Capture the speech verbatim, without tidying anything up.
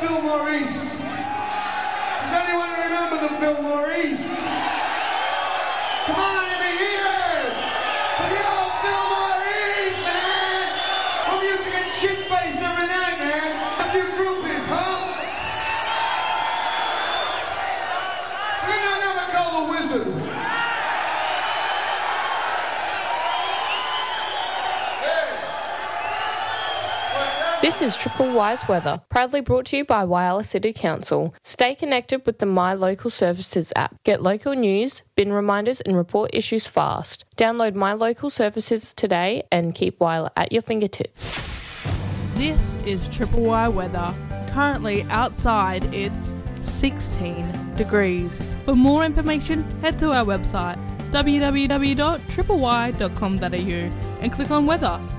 Fillmore East? Does anyone remember the Fillmore East? Come on, let me hear it! For the old Fillmore East, man! I'm used to get shit-faced every night, man! A few groupies, huh? You know, never call the wizard. This is Triple Y's Weather, proudly brought to you by Whyalla City Council. Stay connected with the My Local Services app. Get local news, bin reminders and report issues fast. Download My Local Services today and keep Whyalla at your fingertips. This is Triple Y Weather. Currently outside it's sixteen degrees. For more information, head to our website w w w dot triple y dot com dot a u and click on weather.